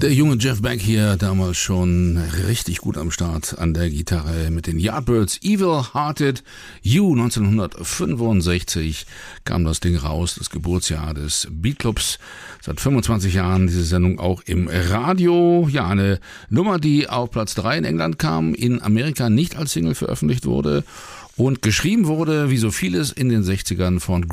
Der junge Jeff Beck hier, damals schon richtig gut am Start an der Gitarre mit den Yardbirds. Evil Hearted You, 1965 kam das Ding raus, das Geburtsjahr des Beatclubs. Seit 25 Jahren diese Sendung auch im Radio. Ja, eine Nummer, die auf Platz 3 in England kam, in Amerika nicht als Single veröffentlicht wurde und geschrieben wurde, wie so vieles in den 60ern von